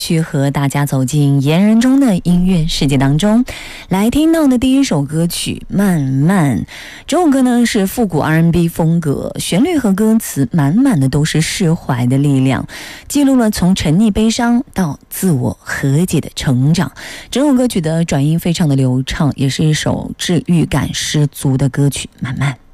去和大家走进言人中的音乐世界当中，来听到的第一首歌曲《慢慢》。这首歌呢是复古 R&B 风格，旋律和歌词满满的都是释怀的力量，记录了从沉溺悲伤到自我和解的成长。整首歌曲的转音非常的流畅，也是一首治愈感十足的歌曲《慢慢》。